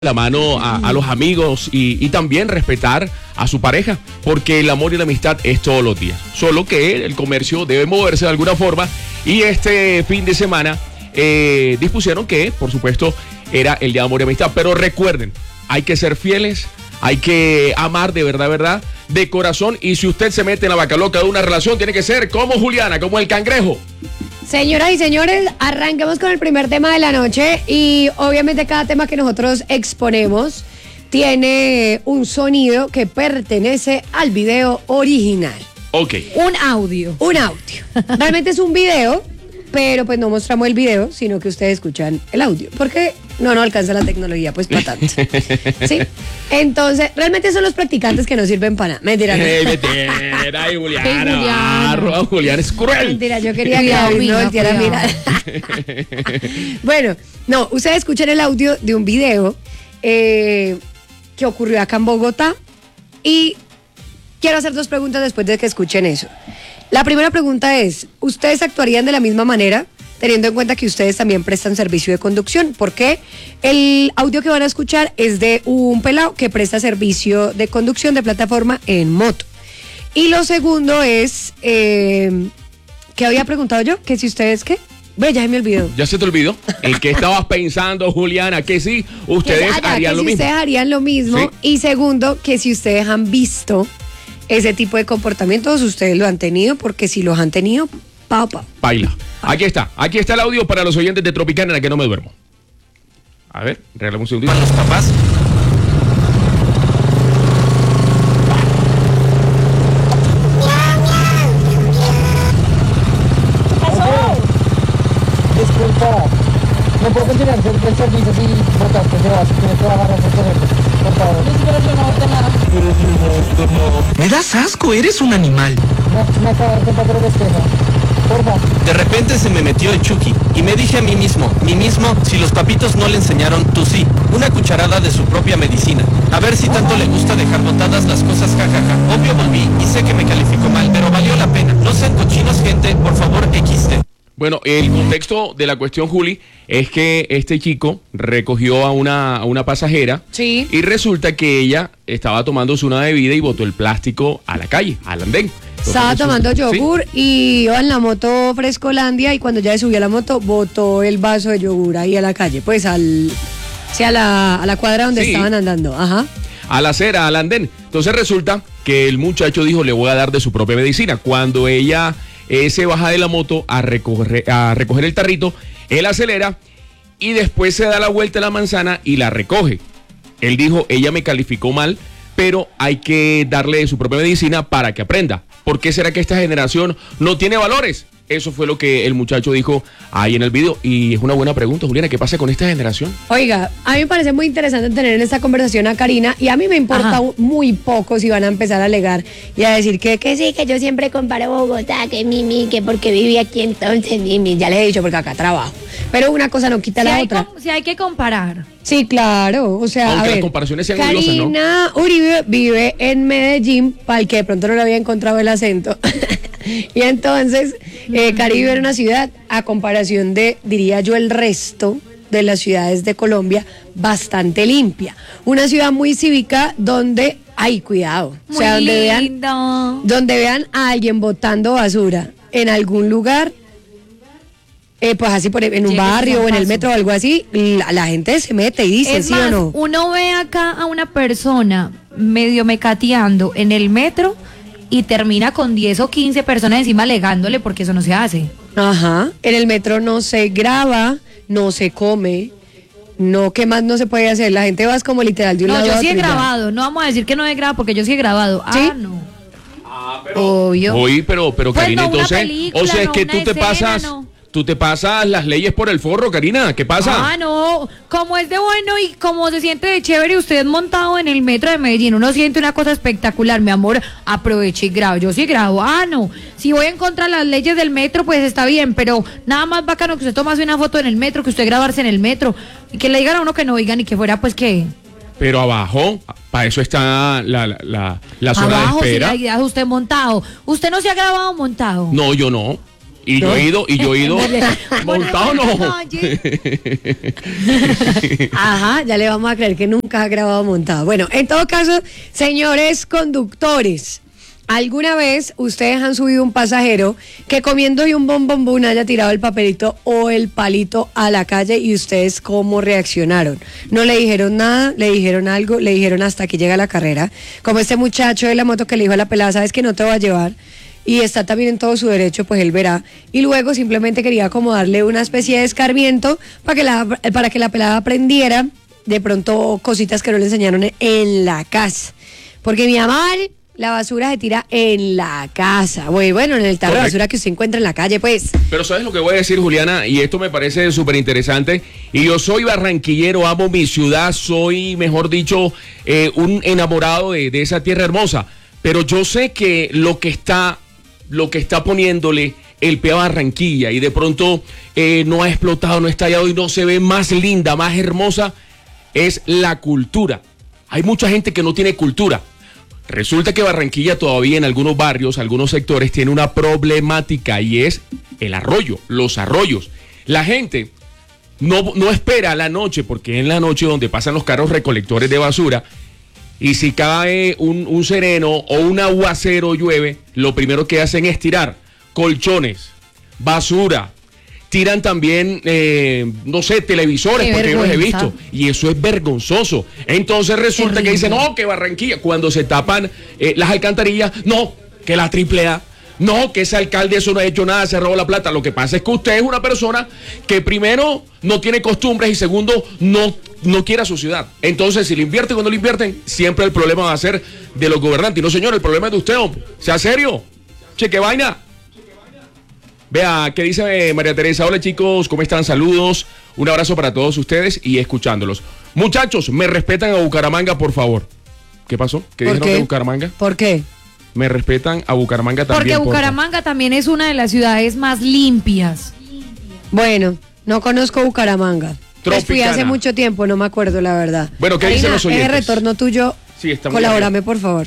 la mano a los amigos y también respetar a su pareja, porque el amor y la amistad es todos los días. Solo que el comercio debe moverse de alguna forma y este fin de semana dispusieron que, por supuesto, era el Día de Amor y Amistad. Pero recuerden, hay que ser fieles, hay que amar de verdad, de corazón. Y si usted se mete en la vaca loca de una relación, tiene que ser como Juliana, como el cangrejo. Señoras y señores, arranquemos con el primer tema de la noche y obviamente cada tema que nosotros exponemos tiene un sonido que pertenece al video original. Ok. Un audio. Realmente es un video, pero pues no mostramos el video, sino que ustedes escuchan el audio, porque no alcanza la tecnología pues para tanto. ¿Sí? Entonces, realmente son los practicantes que no sirven para nada. Mentira, no. Mentira, ay, Juliana. Juliana es cruel. Mentira, yo quería que David no volteara a mirar. Bueno, no, ustedes escuchan el audio de un video que ocurrió acá en Bogotá y quiero hacer dos preguntas después de que escuchen eso. La primera pregunta es, ¿ustedes actuarían de la misma manera, teniendo en cuenta que ustedes también prestan servicio de conducción? Porque el audio que van a escuchar es de un pelado que presta servicio de conducción de plataforma en moto. Y lo segundo es, ¿qué había preguntado yo? Que si ustedes, ¿qué? Bueno, ya se me olvidó. ¿Ya se te olvidó? ¿En qué estabas pensando, Juliana? Que sí, ustedes harían lo mismo. Ustedes harían lo mismo. ¿Sí? Y segundo, que si ustedes han visto ese tipo de comportamientos, ustedes lo han tenido, porque si los han tenido, baila. Aquí está el audio para los oyentes de Tropicana en la que no me duermo. A ver, regalamos un segundito. Para los papás. Disculpa, ¿no puedo continuar el servicio si botaste de base? Tienes que bajar a hacer por favor. Yo no boté nada. Me das asco, eres un animal. Me acabo de contar de despeja. Porfa. De repente se me metió el Chucky y me dije a mí mismo, si los papitos no le enseñaron, tú sí. Una cucharada de su propia medicina. A ver si tanto le gusta dejar botadas las cosas, jajaja. Obvio volví y sé que me calificó mal, pero valió la pena. No sean cochinos, gente, por favor, XD. Bueno, el contexto de la cuestión, Juli, es que este chico recogió a una pasajera. Sí. Y resulta que ella estaba tomándose una bebida y botó el plástico a la calle, al andén. Estaba tomando yogur, ¿sí? Y iba en la moto Frescolandia y cuando ya se subió a la moto, botó el vaso de yogur ahí a la calle, pues a la cuadra donde estaban andando. Ajá. A la acera, al andén. Entonces resulta que el muchacho dijo, le voy a dar de su propia medicina. Cuando ella se baja de la moto a recoger el tarrito, él acelera y después se da la vuelta a la manzana y la recoge. Él dijo, ella me calificó mal, pero hay que darle de su propia medicina para que aprenda. ¿Por qué será que esta generación no tiene valores? Eso fue lo que el muchacho dijo ahí en el video. Y es una buena pregunta, Juliana, ¿qué pasa con esta generación? Oiga, a mí me parece muy interesante tener en esta conversación a Karina y a mí me importa muy poco si van a empezar a alegar y a decir que sí, que yo siempre comparo Bogotá, que Mimi, que porque viví aquí entonces Mimi. Ya les he dicho porque acá trabajo. Pero una cosa no quita la otra. Si hay que comparar. Sí, claro. O sea, aunque a ver, las comparaciones sean Karina odiosas, ¿no? Uribe vive en Medellín, para el que de pronto no le había encontrado el acento. Y entonces, Cari vive en una ciudad, a comparación de, diría yo, el resto de las ciudades de Colombia, bastante limpia. Una ciudad muy cívica donde hay cuidado. Muy o sea, lindo. donde vean a alguien botando basura en algún lugar, pues así en un barrio o en el metro o algo así, la gente se mete y dice, ¿sí o no? Uno ve acá a una persona medio mecateando en el metro y termina con 10 o 15 personas encima alegándole porque eso no se hace. Ajá, en el metro no se graba, no se come, no, ¿qué más no se puede hacer? La gente va como literal de un lado a otro. No, yo sí he grabado, no vamos a decir que no he grabado porque yo sí he grabado. ¿Sí? No. Pero, obvio. Oye, pero Pues Karina, no, entonces, película, o sea, es no, que una tú te escena, pasas... no. Tú te pasas las leyes por el forro, Karina, ¿qué pasa? Ah, no, como es de bueno y como se siente de chévere usted montado en el metro de Medellín, uno siente una cosa espectacular, mi amor, aproveche y grabo, yo sí grabo, no, si voy en contra de las leyes del metro, pues está bien, pero nada más bacano que usted tomase una foto en el metro, que usted grabarse en el metro, y que le digan a uno que no oigan y que fuera, pues, ¿qué? Pero abajo, para eso está la zona abajo, de espera. Sí, la idea es usted montado, ¿usted no se ha grabado montado? No, yo no. Y ¿no? yo he ido montado, no. Ajá, ya le vamos a creer que nunca ha grabado montado. Bueno, en todo caso, señores conductores, ¿alguna vez ustedes han subido un pasajero que comiendo y un bombombón haya tirado el papelito o el palito a la calle y ustedes cómo reaccionaron? No le dijeron nada, le dijeron algo, le dijeron hasta que llega la carrera. Como este muchacho de la moto que le dijo a la pelada, sabes que no te voy a llevar. Y está también en todo su derecho, pues él verá. Y luego simplemente quería como darle una especie de escarmiento para que la pelada aprendiera de pronto cositas que no le enseñaron en la casa. Porque mi amor, la basura se tira en la casa. Bueno, en el tarro de basura que usted encuentra en la calle, pues. Pero ¿sabes lo que voy a decir, Juliana? Y esto me parece súper interesante. Y yo soy barranquillero, amo mi ciudad, soy, mejor dicho, un enamorado de esa tierra hermosa. Pero yo sé que lo que está poniéndole el pie a Barranquilla y de pronto no ha explotado, no ha estallado y no se ve más linda, más hermosa, es la cultura. Hay mucha gente que no tiene cultura. Resulta que Barranquilla todavía en algunos barrios, algunos sectores, tiene una problemática y es el arroyo, los arroyos. La gente no espera la noche, porque es en la noche donde pasan los carros recolectores de basura. Y si cae un sereno o un aguacero llueve, lo primero que hacen es tirar colchones, basura, tiran también, no sé, televisores, Qué porque yo los he vergüenza. visto. Y eso es vergonzoso. Entonces resulta Terrible. que dicen, no, que Barranquilla, cuando se tapan las alcantarillas, no, que la AAA, no, que ese alcalde eso no ha hecho nada, se robó la plata. Lo que pasa es que usted es una persona que primero no tiene costumbres y segundo no quiere a su ciudad. Entonces, si le invierten o no le invierten, siempre el problema va a ser de los gobernantes. Y no, señor, el problema es de usted, hombre. Sea serio. Che, qué vaina. Vea, ¿qué dice María Teresa? Hola, chicos, ¿cómo están? Saludos. Un abrazo para todos ustedes y escuchándolos. Muchachos, me respetan a Bucaramanga, por favor. ¿Qué pasó? ¿Qué ¿Por dijeron qué? de Bucaramanga? ¿Por qué? Me respetan a Bucaramanga también. Porque Bucaramanga también es una de las ciudades más limpias. Bueno, no conozco Bucaramanga. Pues fui Tropicana. hace mucho tiempo, no me acuerdo la verdad. Bueno, ¿qué dicen los oyentes? Ese retorno tuyo, Sí, está muy colabórame, por favor.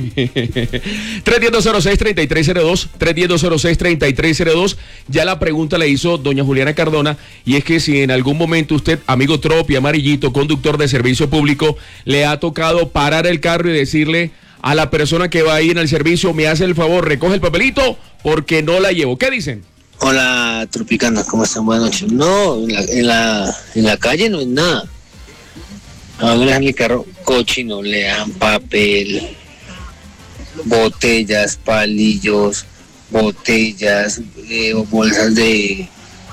310-206-3302, 310-206-3302. Ya la pregunta le hizo doña Juliana Cardona, y es que si en algún momento usted, amigo Tropi, amarillito, conductor de servicio público, le ha tocado parar el carro y decirle a la persona que va ahí en el servicio, me hace el favor, recoge el papelito porque no la llevo. ¿Qué dicen? Hola, Tropicana, ¿cómo están? Buenas noches. No, en la calle no es nada. A uno le dejan el carro cochino, le dan papel, botellas, palillos, botellas, bolsas de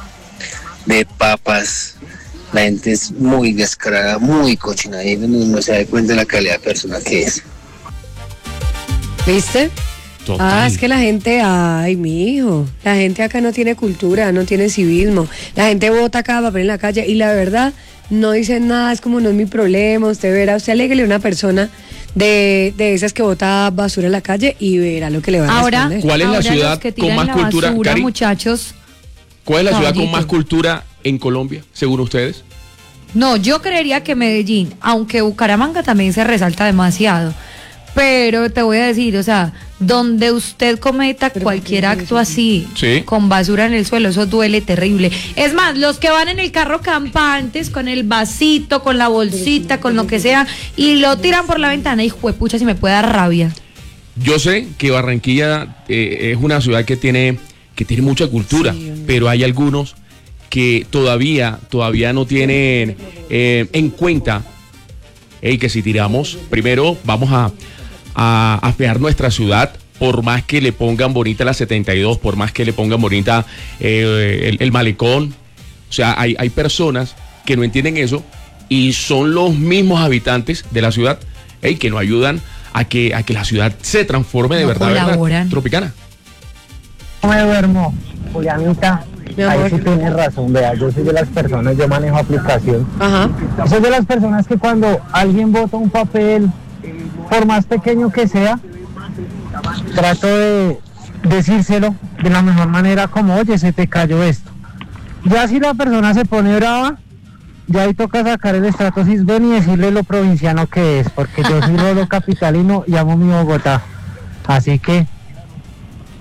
papas. La gente es muy descarada, muy cochina, y no se da cuenta de la calidad de persona que es. ¿Viste? Total. Es que la gente, ay, mijo, la gente acá no tiene cultura, no tiene civismo. La gente bota cada papel en la calle y la verdad no dicen nada, es como no es mi problema. Usted verá, usted aléguele a una persona de esas que bota basura en la calle y verá lo que le van a Ahora, responder. ¿Cuál es la ahora ciudad los que con tiran más la cultura, basura, Cari? muchachos. ¿Cuál es la ciudad con Caballito. más cultura en Colombia, según ustedes? No, yo creería que Medellín, aunque Bucaramanga también se resalta demasiado. Pero te voy a decir, o sea, donde usted cometa cualquier acto así, Sí. con basura en el suelo, eso duele terrible. Es más, los que van en el carro campantes, con el vasito, con la bolsita, con lo que sea, y lo tiran por la ventana, hijo de pucha, si me puede dar rabia. Yo sé que Barranquilla es una ciudad que tiene mucha cultura, pero hay algunos que todavía no tienen en cuenta que si tiramos, primero vamos a afear nuestra ciudad, por más que le pongan bonita la 72, por más que le pongan bonita el malecón. O sea, hay personas que no entienden eso y son los mismos habitantes de la ciudad que no ayudan a que la ciudad se transforme de No verdad, colaboran. Tropicana. No me duermo, Julianita. Mi Ahí amor. sí tienes razón, vea, yo soy de las personas, yo manejo aplicación. Ajá. Soy de las personas que cuando alguien bota un papel, por más pequeño que sea, trato de decírselo de la mejor manera, como, oye, se te cayó esto. Ya si la persona se pone brava, ya ahí toca sacar el estrato cisben y decirle lo provinciano que es, porque yo soy rolo capitalino y amo mi Bogotá. Así que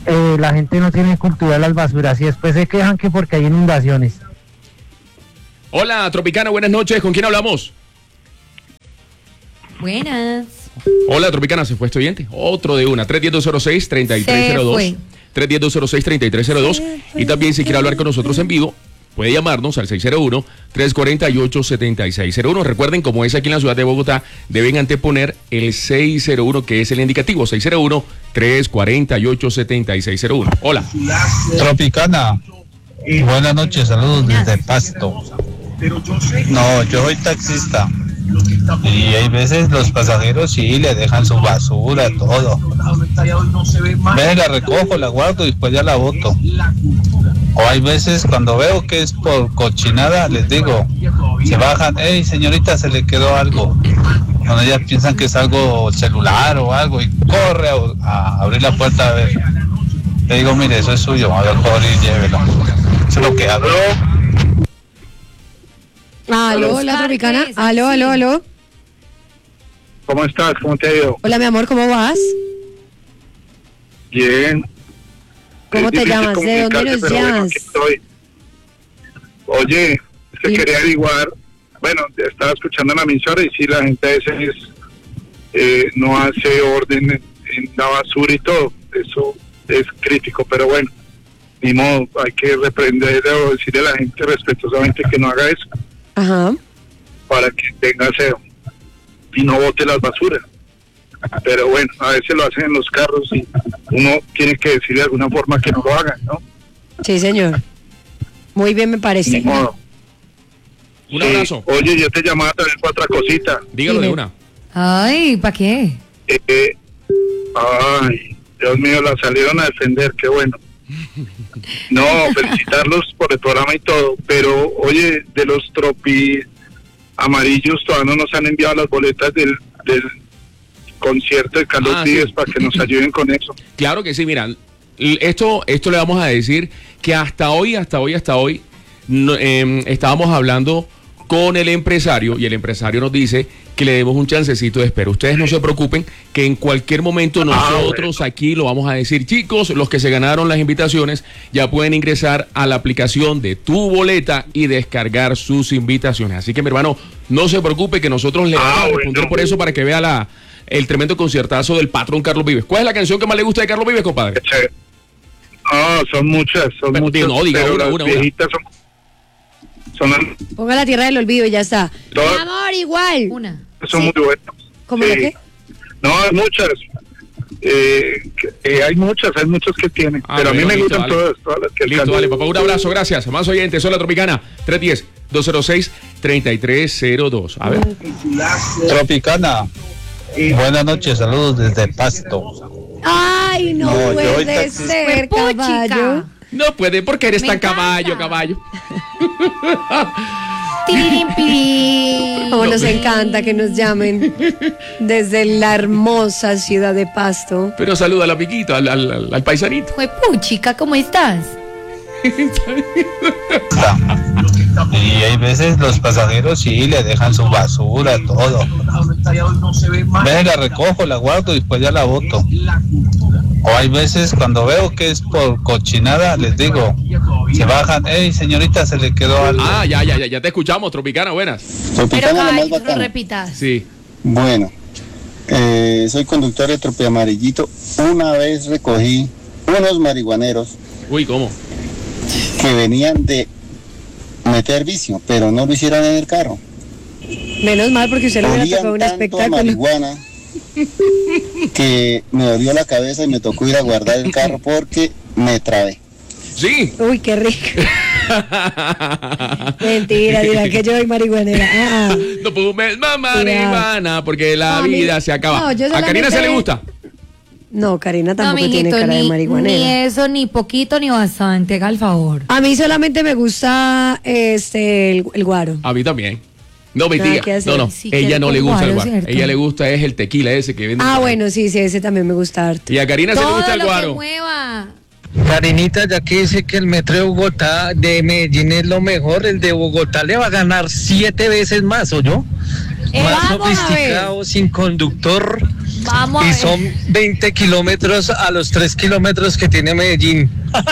la gente no tiene cultura de las basuras y después se quejan que porque hay inundaciones. Hola, Tropicana, buenas noches. ¿Con quién hablamos? Buenas. Hola, Tropicana, ¿se fue este oyente? Otro de una. 310-206-3302. 310-206-3302. Y también si quiere hablar con nosotros en vivo, puede llamarnos al 601-348-7601. Recuerden, como es aquí en la ciudad de Bogotá, deben anteponer el 601, que es el indicativo. 601-348-7601. Hola. Tropicana, buenas noches, saludos desde Pasto. No, yo soy taxista y hay veces los pasajeros sí le dejan su basura, todo. Ven, la recojo, la guardo y después ya la boto. O hay veces cuando veo que es por cochinada, les digo, se bajan, hey señorita, se le quedó algo. Cuando ellas piensan que es algo celular o algo y corre a abrir la puerta a ver. Le digo, mire, eso es suyo, a ver, por y llévelo. Eso es lo que hablo. Aló, hola, Tropicana. Aló. ¿Cómo estás? ¿Cómo te ha ido? Hola, mi amor, ¿cómo vas? Bien. ¿Cómo Es te difícil llamas? ¿De dónde comunicarte, nos pero bueno, llamas? aquí estoy. Oye, es que Sí. quería averiguar, bueno, estaba escuchando la emisora y sí, la gente a veces no hace orden en la basura y todo. Eso es crítico, pero bueno, ni modo, hay que reprender o decirle a la gente respetuosamente que no haga eso Ajá. para que tenga aseo y no bote las basuras. Pero bueno, a veces lo hacen en los carros y uno tiene que decirle de alguna forma que no lo hagan, ¿no? Sí, señor. Muy bien, me parece. Ni modo. Un Sí. abrazo. Oye, yo te llamaba también para otra cosita. Dígalo de Dime. una. Ay, ¿para qué? Ay, Dios mío, la salieron a defender, qué bueno. No, felicitarlos por el programa y todo, pero oye, de los tropi amarillos todavía no nos han enviado las boletas del concierto de Carlos Ah, Vives sí. para que nos ayuden con eso. Claro que sí, mira, esto le vamos a decir que hasta hoy, no, estábamos hablando con el empresario y el empresario nos dice que le demos un chancecito de espera. Ustedes no se preocupen, que en cualquier momento nosotros aquí lo vamos a decir. Chicos, los que se ganaron las invitaciones ya pueden ingresar a la aplicación de Tu Boleta y descargar sus invitaciones. Así que, mi hermano, no se preocupe, que nosotros le vamos a responder bueno. por eso, para que vea el tremendo conciertazo del patrón Carlos Vives. ¿Cuál es la canción que más le gusta de Carlos Vives, compadre? Chévere. Ah, son muchas, Pero, muchas. no, diga pero una, las una. viejitas son Ponga la tierra del olvido y ya está. Todas- Mi amor, igual. Una. muy buenas. ¿Cómo la qué? No, hay muchas. Hay muchas que tienen. Ah, pero a mí bueno, me listo, gustan dale. todas las que Listo, alcanzan. dale, papá, un abrazo, gracias. Más oyentes, soy la Tropicana, 310-206-3302. A ver. Tropicana, buenas noches, saludos desde Pasto. Ay, no, No, yo soy puede taxista. ser, caballo. No puede, porque eres Me tan encanta. caballo. Tirirín, pirín. Como nos encanta que nos llamen desde la hermosa ciudad de Pasto. Pero saluda al amiguito, al paisanito. Juepuchica, ¿cómo estás? Y hay veces los pasajeros sí le dejan su basura, todo. Ven, la recojo, la guardo y después ya la boto. O hay veces cuando veo que es por cochinada, les digo, se bajan, hey señorita, se le quedó algo. Ah, ya te escuchamos, Tropicana, buenas. Pero Tropicana, lo ay, más no bacano. repitas. Sí. Bueno, soy conductor de Tropi Amarillito. Una vez recogí unos marihuaneros Uy, ¿cómo? que venían de meter vicio, pero no lo hicieron en el carro. Menos mal, porque usted le hubiera Olían tocado un tanto a espectáculo. marihuana que me dolió la cabeza y me tocó ir a guardar el carro porque me trabé. Sí. Uy, qué rico. Mentira, dirá que yo soy marihuanera. No fumes más marihuana porque la No, a mí- vida se acaba. no, yo ¿A Karina se solamente- le gusta? No, Karina No, tampoco tiene mijito, cara de ni marihuanera. eso, ni poquito, ni bastante. Haga el favor. A mí solamente me gusta el guaro. A mí también. No, Nada mentira. que hacer. No, Sí, ella que no le con gusta el guaro, guaro. ¿cierto? Ella le gusta es el tequila ese que vende. Ah, bueno, sí, ese también me gusta harto. Y a Karina se le Todo gusta el lo que guaro. mueva. Karinita, ya que dice que el metro de Bogotá, de Medellín es lo mejor, el de Bogotá le va a ganar 7 veces más, ¿o yo? Más vamos a ver. sofisticado, sin conductor, Vamos a Y ver. son 20 kilómetros a los 3 kilómetros que tiene Medellín.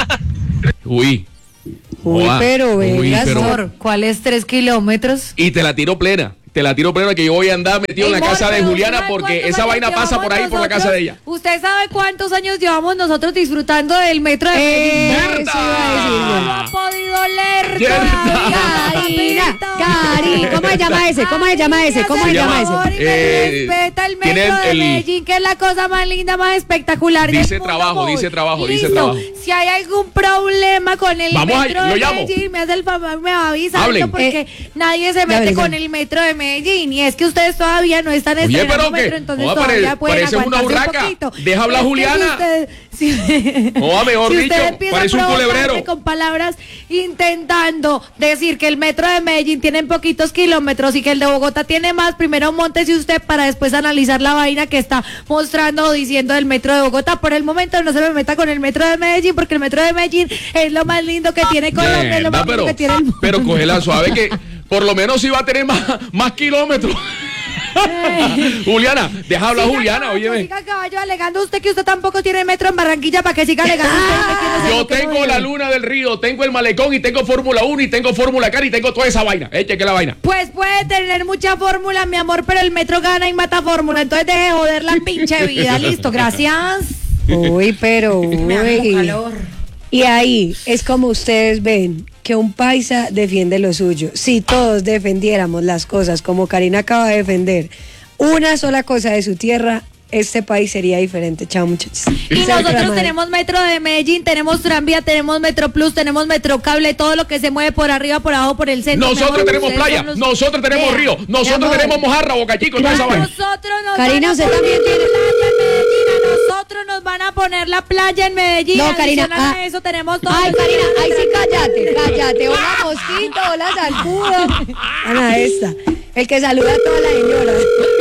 Uy. Uy, Joa. pero venga, pero- Amor, ¿cuáles 3 kilómetros? Y te la tiro plena. Te la tiro plena que yo voy a andar metido en la Amor, casa de pero Juliana ¿sabe porque cuántos esa años vaina pasa por ahí, llevamos por la casa nosotros? de ella. ¿Usted sabe cuántos años llevamos nosotros disfrutando del metro de Medellín? Eso iba a decir yo. No lo ha podido leer Yerda. todavía, Karina, papito. Cari, ¿cómo se llama ese? ¿Cómo se llama ese? ¿Cómo se llama ese? Por favor, y me respeta el tiene metro de el- Medellín, que es la cosa más linda, más espectacular del Dice mundo, trabajo, amor. dice trabajo, dice Listo. trabajo. Si hay algún problema con el Vamos a- metro lo de llamo. Medellín, me hace el favor, me va avisando Hablen. porque nadie se ya mete veré, con ya. el metro de Medellín. Y es que ustedes todavía no están Oye, estrenando pero metro, que entonces joda, todavía pueden parece una aguantarse un urraca. poquito. Deja hablar Es que Juliana. si usted- Joda, mejor si dicho, usted empieza parece a un provocarme culebrero. con palabras intentando decir que el metro de Medellín tiene poquitos kilómetros y que el de Bogotá tiene más, primero móntese usted para después analizar la vaina que está mostrando o diciendo del metro de Bogotá. Por el momento no se me meta con el metro de Medellín, porque el metro de Medellín es lo más lindo que tiene Colombia, es lo Mierda, más lindo que tiene el mundo. pero cógela suave que por lo menos sí va a tener más kilómetros. Juliana, deja hablar a Siga, Juliana, caballo, óyeme. siga, caballo, alegando usted que usted tampoco tiene metro en Barranquilla, para que siga alegando usted que quiere ser Yo lo que no tengo debe. la Luna del Río, tengo el Malecón y tengo Fórmula 1 y tengo Fórmula Car y tengo toda esa vaina. Eche que la vaina. Pues puede tener mucha fórmula, mi amor, pero el metro gana y mata fórmula. Entonces deje de joder la pinche vida. Listo, gracias. Uy, pero Me hago uy. calor. Y ahí es como ustedes ven que un paisa defiende lo suyo. Si todos defendiéramos las cosas como Karina acaba de defender, una sola cosa de su tierra, este país sería diferente. Chao, muchachos. Y Cerca la nosotros madre. tenemos metro de Medellín, tenemos tranvía, tenemos metro plus, tenemos metro cable, todo lo que se mueve por arriba, por abajo, por el centro. Nosotros Mejor, tenemos ustedes playa, son los- nosotros tenemos Vea, río, nosotros amor. tenemos mojarra, Boca Chico, toda esa A vaina. nosotros nos Karina, van a usted poner también la tiene- playa en Medellín, a nosotros nos van a poner la playa en Medellín. No, Karina, Adicional a eso tenemos todo. Ay, Karina, ay, sí, cállate. Hola, mosquito, hola, zancudo. Ana, esta. El que saluda a todas las señoras.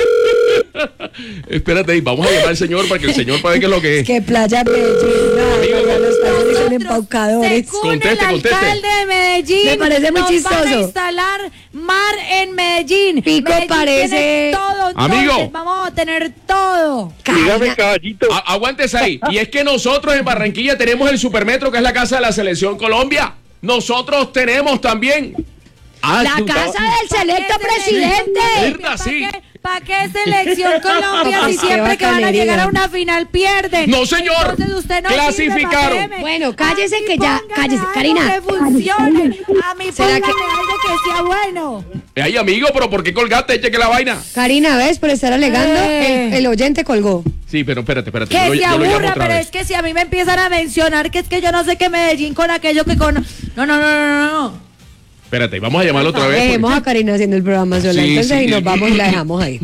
Espérate ahí, vamos a llamar al señor para que el señor pueda ver qué es lo que es. Que playa Medellín. No, Amigo, ya los países son Nosotros, embaucadores. según Conteste, el conteste. alcalde de Medellín, Me parece muy nos chistoso. van a instalar mar en Medellín. Pico Medellín parece- tiene todo, entonces Amigo. vamos a tener todo. Dígame, caballito. Aguántese ahí. Y es que nosotros en Barranquilla tenemos el Supermetro, que es la casa de la Selección Colombia. Nosotros tenemos también. Ah, La tú- casa del selecto ¿Para qué presidente. Verdad, sí. ¿Para qué selección Colombia si Qué siempre que van a bacanería. llegar a una final pierden? No, señor. Entonces usted no Clasificaron. sirve, Bueno, cállese Así que ya, póngale cállese, algo Karina. que funcione. A mí ¿Será póngale que- algo que sea bueno. Ay, amigo, pero ¿por qué colgaste? Eche que la vaina. Karina, ¿ves? Por estar alegando, Eh. el oyente colgó. Sí, pero espérate. Que Yo se lo llamo aburra, otra pero vez. es que si a mí me empiezan a mencionar que es que yo no sé qué Medellín con aquello que con... No. Espérate, vamos a llamarlo otra vez. Dejemos a Karina haciendo el programa sola, Sí, entonces, sí. y nos vamos y la dejamos ahí.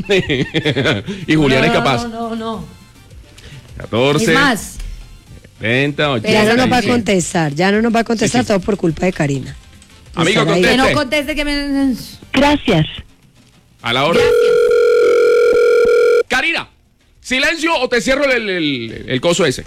Y Julián es capaz. No. 14. Es más, 30, 80. Ya no nos va a 100. contestar, Sí, sí. todo por culpa de Karina. Amigo, Estar ahí. que conteste. no conteste que me... Gracias. A la hora. Karina, silencio o te cierro el coso ese.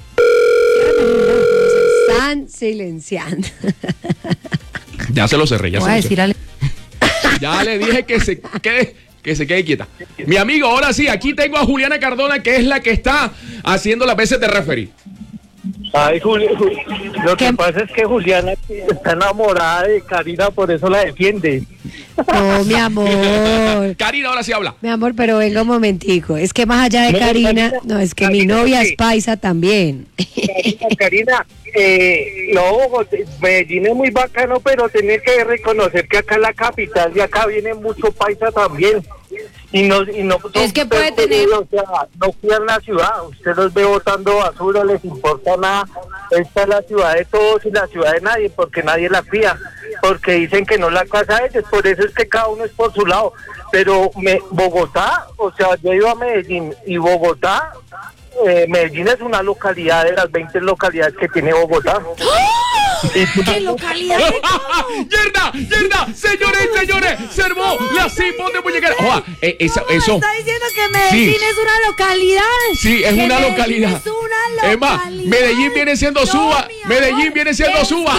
Están silenciando. Ya se lo cerré, ya Voy se a lo decir cerré. al... Ya le dije que se quede quieta. Mi amigo, ahora sí, aquí tengo a Juliana Cardona, que es la que está haciendo las veces de referee. Ay, lo que pasa es que Juliana está enamorada de Karina, por eso la defiende. No, mi amor. Karina, ahora sí habla. Mi amor, pero venga un momentico. Es que más allá de No, Karina, Karina, no, es que mi Karina, novia sí. es paisa también. Karina, Medellín es muy bacano, pero tiene que reconocer que acá es la capital y acá viene mucho paisa también. Y no Es que puede tener- o sea, no cuidan la ciudad. Usted los ve botando basura, les importa nada. Esta es la ciudad de todos y la ciudad de nadie, porque nadie la cuida. Porque dicen que no la casa de ellos, por eso es que cada uno es por su lado. Pero Bogotá, o sea, yo he ido a Medellín y Bogotá, Medellín es una localidad de las 20 localidades que tiene Bogotá. ¿Qué localidad? ¡Yerda! Señores, se armó la cipón de muñequera. Oa, eso. Está diciendo que Medellín Sí. es una localidad. Sí, es Que una Medellín localidad. Es una localidad. Es más, Medellín viene siendo No, Suba. mi amor, Medellín viene siendo es Suba. más,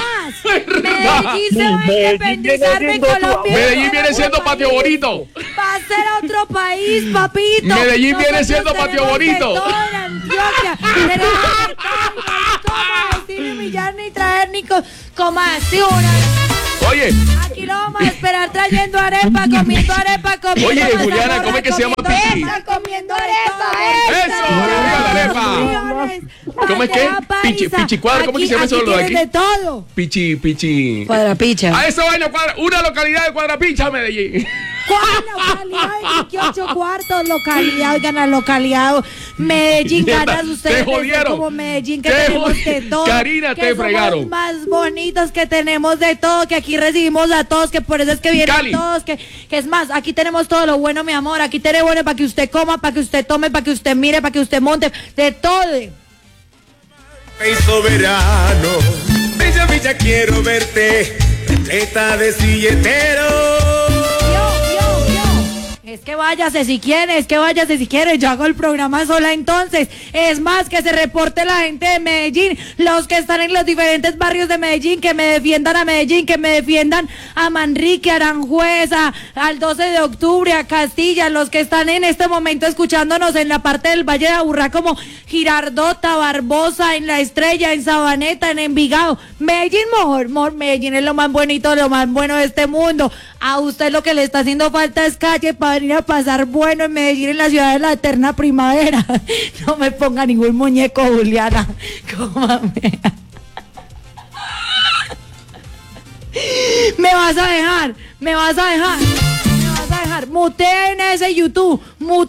Medellín se va a independizar de Colombia. Medellín viene siendo Patio Bonito. Va a ser otro país, papito. Medellín viene Nosotros siendo Patio tenemos de Bonito. todo en Antioquia. Tenemos de todo, no vestir, ni humillar, ni traer, ni comaciones. Oye, Aquí lo vamos a esperar trayendo arepa, comiendo arepa, comiendo Oye, mazamorra, Juliana, ¿cómo es que se llama comiendo Pichi? arepa, comiendo arepa, Eso, arriba la arepa. ¿Cómo es que? Pichi cuadra, ¿cómo es que se llama eso de aquí? de todo. Pichi. Cuadrapicha. A esa vaina, una localidad de Cuadrapicha, Medellín. ¿Cuál localidad? 28 cuartos, localidad, oigan, la localidad Medellín, Mierda, ganas ustedes te jodieron. como Medellín, que Te tenemos de jodieron. todo. Karina, que te somos fregaron. más bonitos, que tenemos de todo, que aquí recibimos a todos, que por eso es que vienen Cali. todos, que es más, aquí tenemos todo lo bueno, mi amor, aquí tenemos bueno para que usted coma, para que usted tome, para que usted mire, para que usted monte, de todo. Rey soberano, bella, quiero verte, repleta de silletero. Es que váyase si quiere, yo hago el programa sola entonces. Es más, que se reporte la gente de Medellín, los que están en los diferentes barrios de Medellín, que me defiendan a Medellín, que me defiendan a Manrique, a Aranjuez, al 12 de octubre, a Castilla, los que están en este momento escuchándonos en la parte del Valle de Aburrá como Girardota, Barbosa, en La Estrella, en Sabaneta, en Envigado. Medellín, mejor, Medellín es lo más bonito, lo más bueno de este mundo. A usted lo que le está haciendo falta es calle para venir a pasar bueno en Medellín, en la ciudad de la eterna primavera. No me ponga ningún muñeco, Juliana. Cómame. Me vas a dejar. Muteen ese YouTube.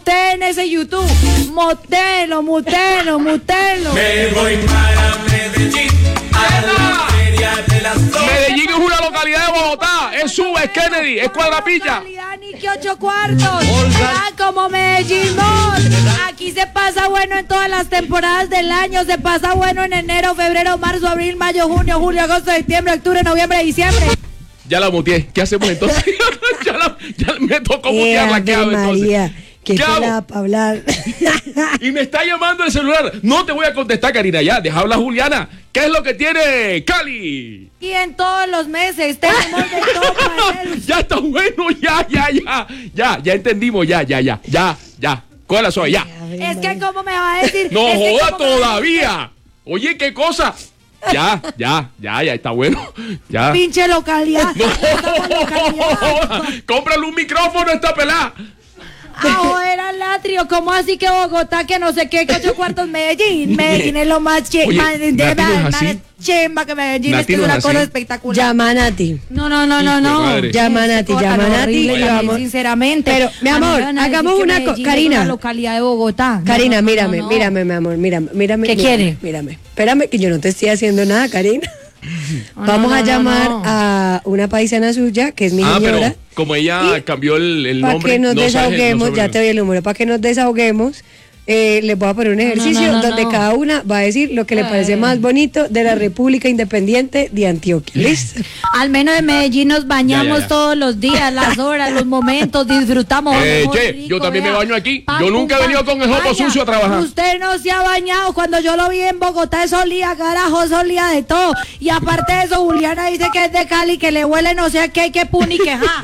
Mutelo. Me voy para Medellín, a la feria de las flores. Medellín es una localidad de Bogotá. Es Suba, es Kennedy, es Cuadrapilla. Ni que 8 cuartos. Ah, como Medellín Mall. Aquí se pasa bueno en todas las temporadas del año. Se pasa bueno en enero, febrero, marzo, abril, mayo, junio, julio, agosto, septiembre, octubre, noviembre, diciembre. Ya la muteé. ¿Qué hacemos entonces? ya me tocó mutearla. ¿Qué hago entonces? María, qué ¿Qué hago? para hablar. Y me está llamando el celular. No te voy a contestar, Karina, ya. Deja hablar, Juliana. ¿Qué es lo que tiene Cali? Y en todos los meses tenemos de todo para hacer. Ya está bueno, ya entendimos, ya. Coge la suave, ya. Es que cómo me va a decir. No es que joda cómo me va a todavía. Oye, qué cosa. Ya, está bueno. Ya. decir, pinche localidad. No. Cómprale un micrófono a esta pelada. Ahora el atrio, ¿cómo así que Bogotá, que no sé qué, que 8 cuartos Medellín? Medellín es lo más Oye, Nati no es así. chimba que Medellín, Nati es que es no es una así. cosa espectacular. Llama a Nati. No. madre. Llama a Nati, y Horrible, vamos. sinceramente. Pero, mi amor, A mí me van a decir hagamos que una Medellín es Karina. una localidad de Bogotá. Karina, No. mírame, mi amor, mírame. ¿Qué quiere? Mírame. Espérame, que yo no te estoy haciendo nada, Karina. Vamos a llamar a una paisana suya, que es mi señora. Pero como ella cambió el Para nombre. que nos no sabes el desahoguemos, nombre. ya te doy el número, para que nos desahoguemos, les voy a poner un ejercicio donde cada una va a decir lo que le parece más bonito de la República Independiente de Antioquia. ¿Listo? Al menos en Medellín nos bañamos Ya. todos los días, las horas, los momentos, disfrutamos. Che, rico, yo también me vea. baño aquí. Pam, Yo nunca he pum, venido pam. con el jopo Vaya, sucio a trabajar. Usted no se ha bañado. Cuando yo lo vi en Bogotá, eso olía carajo, eso olía de todo. Y aparte de eso, Juliana dice que es de Cali, que le huele no sé a qué, que puni, que ja.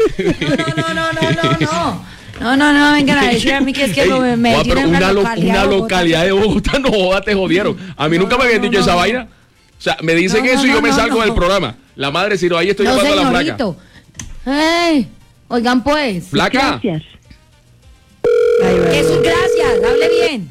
No, vengan a decir a mí que es que Ey, Medellín pero es una Bogotá. localidad de Bogotá, no joda, te jodieron. A mí nunca me habían dicho esa vaina. O sea, me dicen eso y yo me salgo del programa. La madre, si no, ahí estoy llamando a la flaca. Señorito. Ey, oigan pues. Flaca. Que sus gracias, hable bien.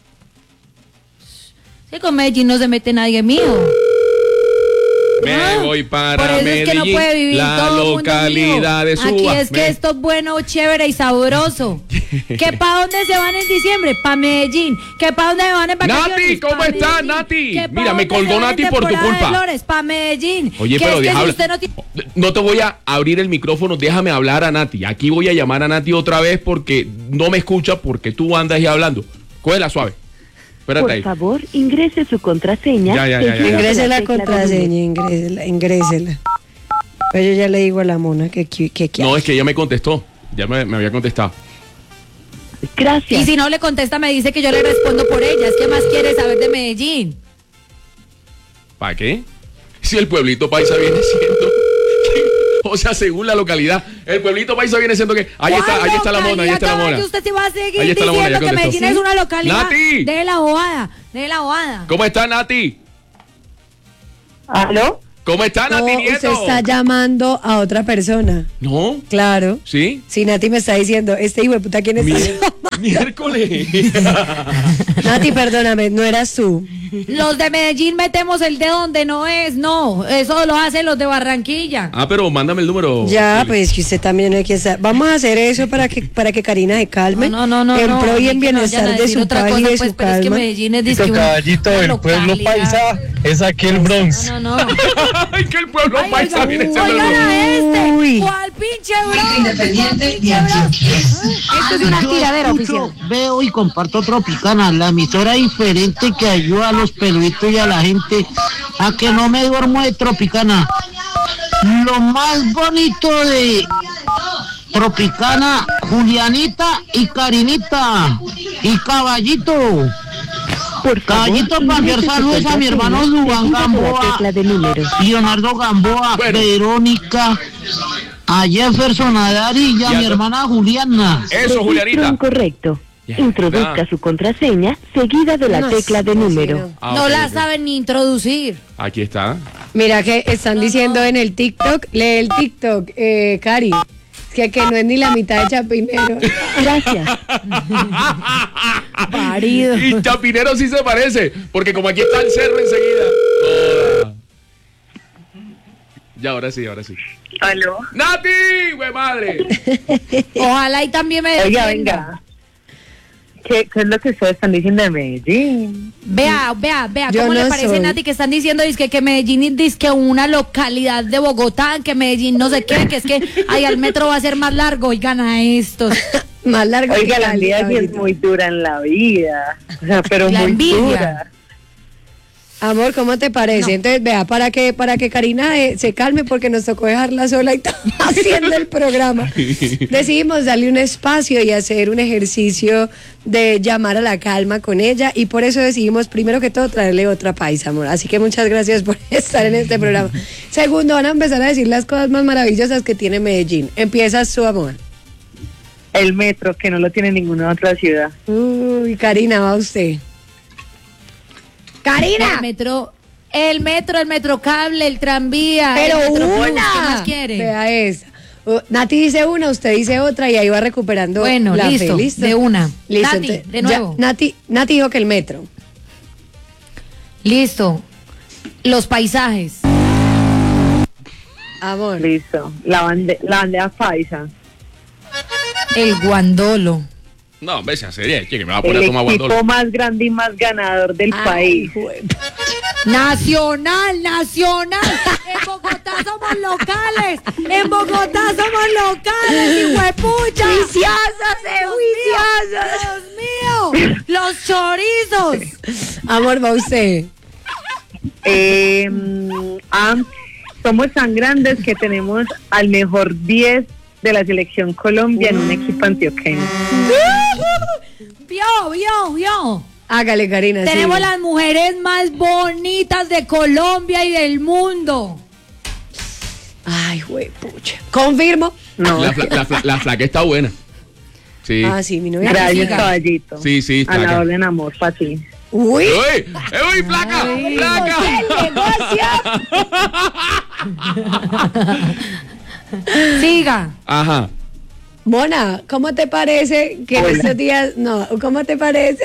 Que con Medellín no se mete nadie mío. Me voy para Por eso Medellín, es que no puede vivir la todo el mundo localidad mío. de Suba. Aquí es que esto es bueno, chévere y sabroso. ¿Que para dónde se van en diciembre? Para Medellín. ¿Que para dónde se van en vacaciones? Nati, ¿cómo Pa' estás, Medellín. Nati? ¿Que pa' Mira, me dónde colgó se van en Nati por tu temporada de culpa. Flores? Para Medellín. Oye, ¿Que pero es que deja si hablar. usted no tiene... No te voy a abrir el micrófono, déjame hablar a Nati. Aquí voy a llamar a Nati otra vez porque no me escucha porque tú andas ahí hablando. Cógela suave. Espérate Por ahí. favor, ingrese su contraseña. Ya. Ingrese la contraseña, ingrésela. Pero yo ya le digo a la mona que No, es que ella me contestó. Ya me había contestado. Gracias. Y si no le contesta, me dice que yo le respondo por ella. Es que más quiere saber de Medellín. ¿Para qué? Si el pueblito paisa viene siendo... O sea, según la localidad, el pueblito paisa viene siendo que... Ahí está la mona, ahí está la mona. Que usted se va a seguir Ahí está la mona, diciendo ya que contestó. Medellín es una localidad. ¡Nati! De la bobada. ¿Cómo está, Nati? ¿Aló? ¿Cómo está, Nati No, Nieto? usted está llamando a otra persona. ¿No? Claro. ¿Sí? Sí, Nati me está diciendo, este hijo de puta, ¿quién está llamando? Miércoles. Nati, perdóname, no eras tú. Los de Medellín metemos el dedo donde no es, no. Eso lo hacen los de Barranquilla. Ah, pero mándame el número. Ya, pues que usted también hay que estar. Vamos a hacer eso para que Karina se calme. No. En pro y en ni que no vayan bienestar a de decir su otra paz y cosa, de pues, su pero es que calma. Medellín es Listo, caballito, el pueblo paisa es aquí el Bronx. No. Ay, que el pueblo paisa viene siendo el Oigan a este. Uy. ¿Cuál pinche Bronx? Independiente de Antioquia. Esto es una tiradera oficial. Veo y comparto Tropicana, la emisora diferente que ayuda a los peluditos y a la gente a que no me duermo de Tropicana. Lo más bonito de Tropicana, Julianita y Karinita y Caballito. Caballito, para enviar saludos a mi hermano Dubán Gamboa, Leonardo Gamboa, Verónica, a Jefferson, a Dari y a mi hermana Juliana. Eso, Julianita. Incorrecto. Introduzca su contraseña seguida de la tecla de número. No la saben ni introducir. Aquí está. Mira que están diciendo en el TikTok, lee el TikTok, Cari, que no es ni la mitad de Chapinero. Gracias. Parido. Y Chapinero sí se parece, porque como aquí está el cerro enseguida. Hola. Ya, ahora sí. ¿Aló? ¡Nati! ¡Güey madre! Ojalá y también me Oiga, defienda. venga. ¿Qué es lo que ustedes están diciendo de Medellín? Vea, Yo ¿cómo no le parece, soy. Nati, que están diciendo que Medellín es que una localidad de Bogotá, que Medellín no sé qué, que es que ahí el metro va a ser más largo? Oigan a estos. Más largo Oiga, que la vida sí es Caballito. muy dura en la vida. O sea, pero La muy envidia. dura. Amor, ¿cómo te parece? No. Entonces, vea, para que Karina se calme porque nos tocó dejarla sola y estamos haciendo el programa. Decidimos darle un espacio y hacer un ejercicio de llamar a la calma con ella y por eso decidimos primero que todo traerle otra paisa, amor. Así que muchas gracias por estar en este programa. Segundo, van a empezar a decir las cosas más maravillosas que tiene Medellín. Empiezas tú, amor. El metro, que no lo tiene ninguna otra ciudad. Uy, Karina, va usted. Karina. El metrocable, el tranvía. Pero el Metrobús, ¿qué una. más quiere? Vea esa. Nati dice una, usted dice otra y ahí va recuperando Bueno, la listo, fe. ¿Listo? de una. Listo, Nati, entonces, de nuevo. ya, Nati dijo que el metro. Listo. Los paisajes. Amor. Listo. La bandeja paisa. El guandolo. No, hombre, sea seria, que me va a poner El a tomar equipo guandolo. más grande y más ganador del país. Nacional. En Bogotá somos locales. Hijuepucha. Juiciosas, Dios mío. Los chorizos. Amor, va usted. Somos tan grandes que tenemos al mejor 10 de la selección Colombia en un equipo antioqueño. Vio. Hágale, Karina. Tenemos sigue. las mujeres más bonitas de Colombia y del mundo. Ay, güey, pucha. Confirmo. No. La flaca está buena. Sí. Ah, sí, mi novia. Gracias, Siga. caballito. Sí, A la flaca. orden amor para ti. Uy. ¡Uy, flaca! Siga. Ajá. Mona, ¿cómo te parece que en estos días... No, ¿cómo te parece?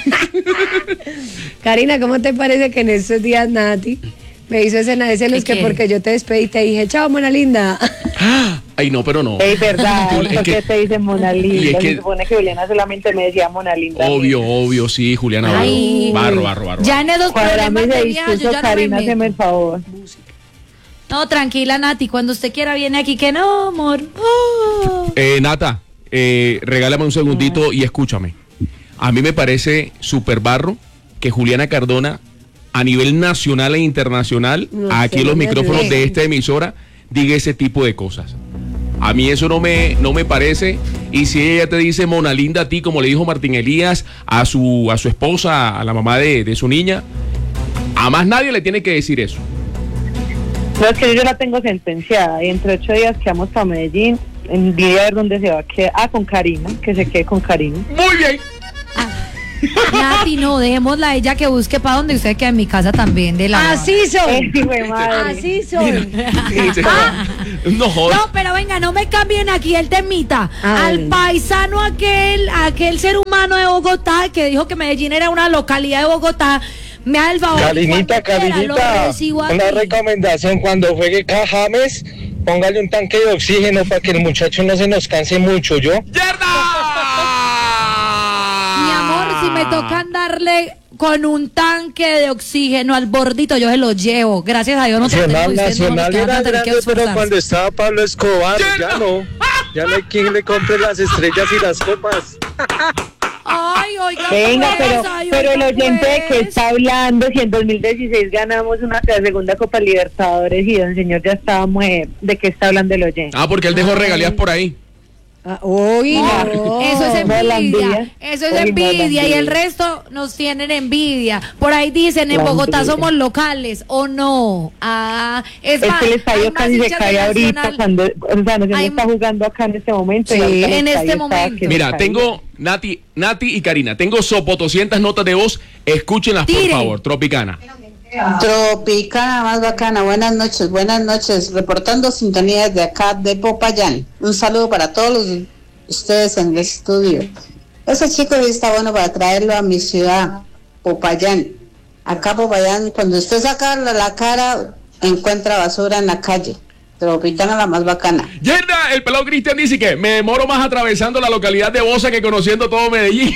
Karina, ¿cómo te parece que en estos días Nati me hizo escena de celos ¿Qué que quiere? porque yo te despedí te dije, chao, Mona linda? Ay, no, pero no. Es verdad, Es porque que- te dice Mona y Linda. es que- Se supone que Juliana solamente me decía Mona Linda. Obvio, sí, Juliana. Ay. Barro. Ya en esos Cuadrame problemas ese de viejas yo discurso, ya no me Karina, meto. hazme el favor. No, tranquila, Nati. Cuando usted quiera viene aquí. Que no, amor. Nata, regálame un segundito y escúchame. A mí me parece súper barro que Juliana Cardona, a nivel nacional e internacional, No aquí sé, en los no me micrófonos ayude. de esta emisora, diga ese tipo de cosas. A mí eso no me parece. Y si ella te dice Mona Linda a ti, como le dijo Martín Elías a su esposa, a la mamá de su niña, a más nadie le tiene que decir eso. No, es que yo la tengo sentenciada y entre 8 días quedamos para Medellín. Envidia a ver dónde se va a quedar. Ah, con Karina, que se quede con Karina. Muy bien. Nati, no, dejémosla a ella que busque para donde usted queda en mi casa también de la. Así son. Madre. Así son. No jodas. No, pero venga, no me cambien aquí el temita. Al paisano aquel ser humano de Bogotá que dijo que Medellín era una localidad de Bogotá. Me da el favor. Carinita, una recomendación: cuando juegue James, póngale un tanque de oxígeno para que el muchacho no se nos canse mucho, ¿yo? Mi amor, si me tocan darle con un tanque de oxígeno al bordito, yo se lo llevo. Gracias a Dios no Nacional era grande, pero cuando estaba Pablo Escobar, ya no hay quien le compre las estrellas y las copas. Ay, oiga, venga, pues, pero el oyente de que está hablando, si en 2016 ganamos la segunda Copa Libertadores y don señor ya estaba muerto, ¿de qué está hablando el oyente? Porque él dejó regalías por ahí. Eso es envidia. Eso es envidia y el resto nos tienen envidia. Por ahí dicen, en Bogotá somos locales o no. Es más, que el estadio casi se cae ahorita cuando, no está jugando acá en este momento. Sí, en este momento. Mira, tengo Nati y Karina, tengo sopotoscientas notas de voz. Escúchenlas, por favor. Tropicana. Tropicana más bacana, buenas noches, reportando sintonía desde acá de Popayán. Un saludo para todos ustedes en el estudio. Ese chico está bueno para traerlo a mi ciudad, Popayán. Acá Popayán, cuando usted saca la cara, encuentra basura en la calle. Tropicana la más bacana. Yerda, el pelado Cristian dice que me demoro más atravesando la localidad de Bosa que conociendo todo Medellín.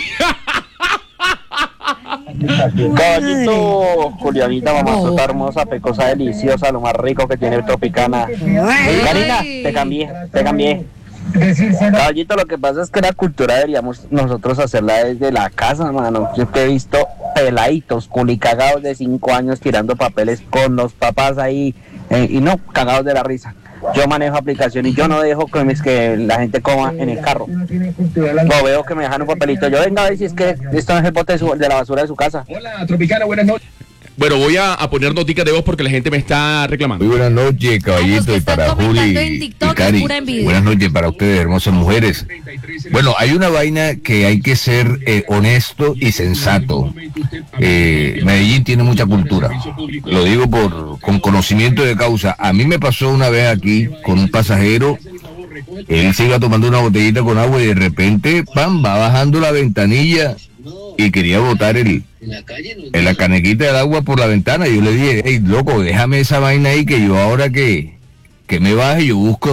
Caballito, Julianita, mamazota hermosa, pecosa, deliciosa, lo más rico que tiene Tropicana. Karina, te cambié. Caballito, lo que pasa es que la cultura deberíamos nosotros hacerla desde la casa, mano. Yo te he visto peladitos, culicagados de 5 años tirando papeles con los papás ahí, y no, cagados de la risa. Yo manejo aplicación y yo no dejo que la gente coma en el carro. No veo que me dejan un papelito. Yo venga a ver si es que esto no es el bote de la basura de su casa. Hola, Tropicana, buenas noches. Bueno, voy a poner noticas de voz porque la gente me está reclamando. Muy buenas noches, caballito, y para Juli y Cari. Buenas noches para ustedes, hermosas mujeres. Bueno, hay una vaina que hay que ser honesto y sensato. Medellín tiene mucha cultura. Lo digo con conocimiento de causa. A mí me pasó una vez aquí con un pasajero. Él se iba tomando una botellita con agua y de repente, ¡pam!, va bajando la ventanilla y quería botar la canequita del agua por la ventana. Yo le dije, hey, loco, déjame esa vaina ahí que yo ahora que me baje, yo busco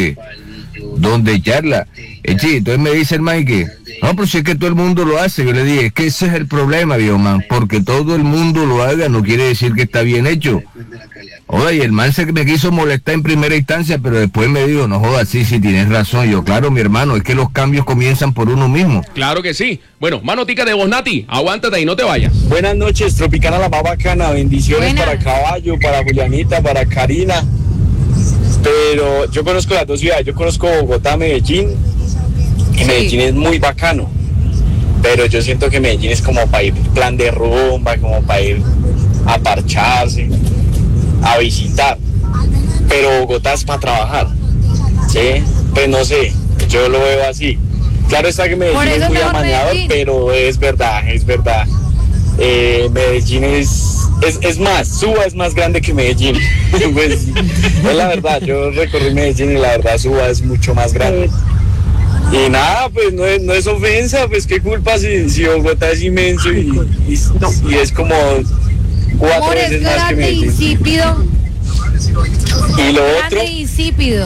donde echarla. Entonces me dice el man que, no, pero si es que todo el mundo lo hace. Yo le dije, es que ese es el problema, viejo man, porque todo el mundo lo haga no quiere decir que está bien hecho. Joda, y el man se me quiso molestar en primera instancia, pero después me dijo, no jodas, sí, tienes razón. Yo, claro, mi hermano, es que los cambios comienzan por uno mismo. Claro que sí. Bueno, manotica de voz, Nati, aguántate y no te vayas. Buenas noches, Tropicana la más bacana, bendiciones para Caballo, para Julianita, para Karina. Pero yo conozco las dos ciudades, yo conozco Bogotá, Medellín, y Medellín es muy bacano. Pero yo siento que Medellín es como para ir plan de rumba, como para ir a parcharse, a visitar, pero Bogotá es para trabajar, ¿sí? Pues no sé, yo lo veo así. Claro está que Medellín es muy amañador, pero es verdad. Medellín es más, Suba es más grande que Medellín. Pues es la verdad, yo recorrí Medellín y la verdad Suba es mucho más grande. Y nada, pues no es ofensa, pues qué culpa si Bogotá es inmenso y es como 4 veces más que Medellín. Insípido. Y lo otro, insípido.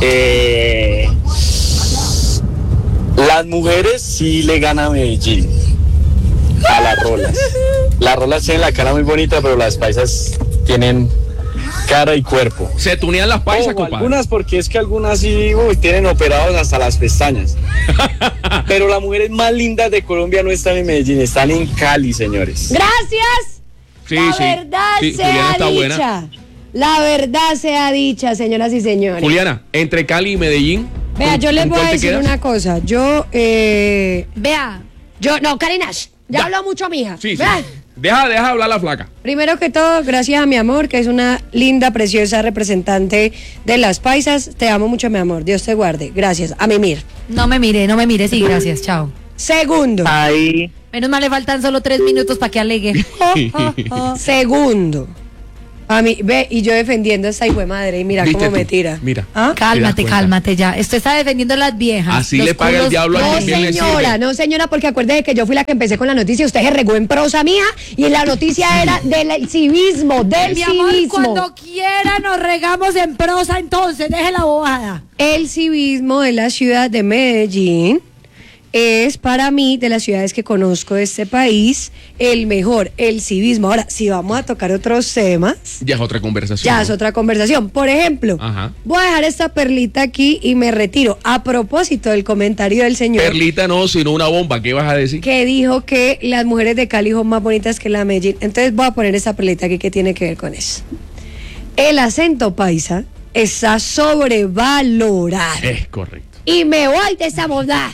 Las mujeres sí le ganan a Medellín a las rolas. Las rolas tienen la cara muy bonita, pero las paisas tienen cara y cuerpo. Se tunean las paisas, compadre. Algunas, porque es que algunas sí tienen operados hasta las pestañas. Pero las mujeres más lindas de Colombia no están en Medellín, están en Cali, señores. Gracias. La verdad sea dicha. La verdad sea dicha, señoras y señores. Juliana, entre Cali y Medellín. Vea, yo les voy a decir una cosa. No, Karina, ya habló mucho, mija. Sí. Deja hablar la flaca. Primero que todo, gracias a mi amor, que es una linda, preciosa representante de las paisas. Te amo mucho, mi amor. Dios te guarde. Gracias. A mimir. No me mire, sí, gracias. Chao. Segundo. Ahí. Menos mal le faltan solo 3 minutos para que alegue. Segundo. A mí, ve, y yo defendiendo a esta hijo de madre, y mira cómo me tira. Mira. ¿Ah? Cálmate ya. Usted está defendiendo a las viejas. Así le paga el diablo a quien bien le sirve. No, señora, porque acuérdese que yo fui la que empecé con la noticia. Usted se regó en prosa mía y la noticia era del civismo, Mi amor, cuando quiera nos regamos en prosa, entonces, deje la bobada. El civismo de la ciudad de Medellín es para mí, de las ciudades que conozco de este país, el mejor, el civismo. Ahora, si vamos a tocar otros temas, ya es otra conversación. Ya es otra conversación. Por ejemplo, voy a dejar esta perlita aquí y me retiro. A propósito del comentario del señor. Perlita no, sino una bomba. ¿Qué vas a decir? Que dijo que las mujeres de Cali son más bonitas que la de Medellín. Entonces voy a poner esta perlita aquí que tiene que ver con eso. El acento paisa está sobrevalorado. Es correcto. Y me voy de esa boda.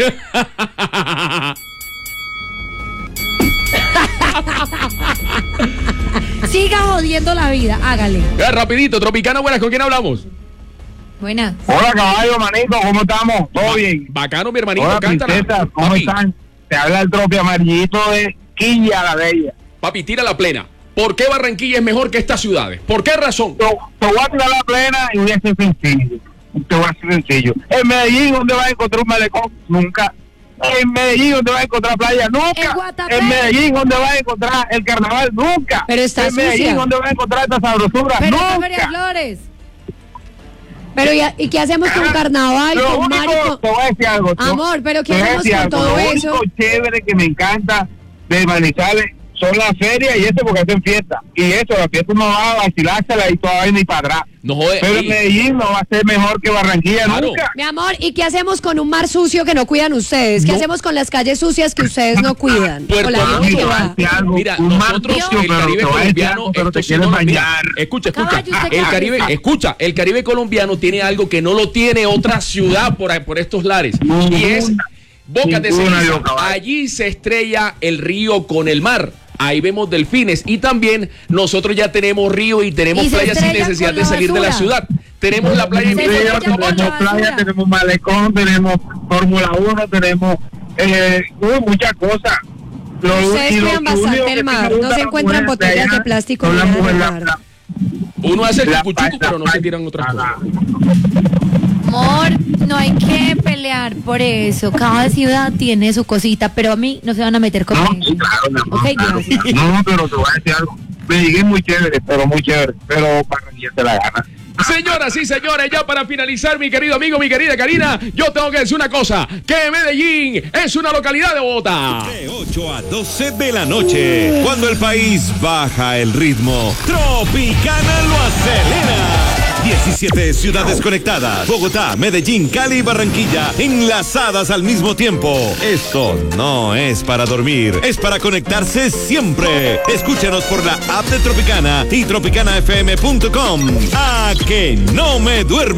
Siga jodiendo la vida, hágale. Rapidito, Tropicana, buenas, ¿con quién hablamos? Buenas. Hola, caballo, manito, ¿cómo estamos? ¿Todo bien? Bacano, mi hermanito, hola, cántala. Princesa, ¿cómo están? Te habla el Tropi Amarillito de Quilla la Bella. Papi, tira la plena. ¿Por qué Barranquilla es mejor que estas ciudades? ¿Por qué razón? Te voy a tirar la plena y voy a ser sencillo. Te voy a ser sencillo. En Medellín, ¿dónde vas a encontrar un malecón? Nunca. En Medellín, ¿dónde vas a encontrar playa? Nunca. En Medellín, ¿dónde vas a encontrar el carnaval? Nunca. Pero está en Medellín, sucia. ¿dónde vas a encontrar esta sabrosura? Pero nunca. María Flores. Pero ¿y qué hacemos con carnaval, Lo con único, Marico? te voy a decir algo. Amor, pero ¿qué te voy a hacemos decir con algo. todo Lo eso? único chévere que me encanta de Manizales son las ferias y eso porque hacen fiesta. Y eso, la fiesta no va a vacilársela y todavía ni para atrás. No jode. Pero Medellín no va a ser mejor que Barranquilla nunca. Mi amor, ¿y qué hacemos con un mar sucio que no cuidan ustedes? ¿Qué hacemos con las calles sucias que ustedes no cuidan? Puerto gente que va. Mira, nosotros, el Caribe colombiano, escucha, el Caribe colombiano tiene algo que no lo tiene otra ciudad por estos lares, y es Bocas de Ceniza. Allí se estrella el río con el mar. Ahí vemos delfines y también nosotros ya tenemos río y tenemos playa sin necesidad de salir de la ciudad. Tenemos la playa tenemos playa, tenemos malecón, tenemos Fórmula 1, tenemos muchas cosas. Ustedes cuidan bastante el mar, no se encuentran botellas de plástico ni nada en el mar. Uno hace el chucuchuco, pero no se tiran otras cosas. Amor, no hay que pelear por eso. Cada ciudad tiene su cosita, pero a mí no se van a meter conmigo. No, claro, mi amor, okay, gracias. No, pero te voy a decir algo. Medellín es muy chévere, pero Barranquilla te la gana. Señoras y señores, ya para finalizar, mi querido amigo, mi querida Karina, yo tengo que decir una cosa, que Medellín es una localidad de Bogotá. De 8 a 12 de la noche, cuando el país baja el ritmo, Tropicana lo acelera. 17 ciudades conectadas, Bogotá, Medellín, Cali y Barranquilla, enlazadas al mismo tiempo. Esto no es para dormir, es para conectarse siempre. Escúchanos por la app de Tropicana y tropicanafm.com. ¡A que no me duermo!